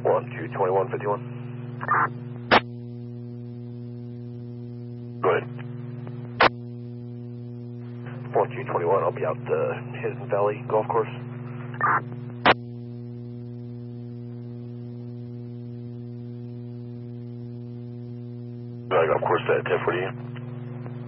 122151. Go ahead. 1221, I'll be out Hidden Valley Golf Course. Golf Course at 1040.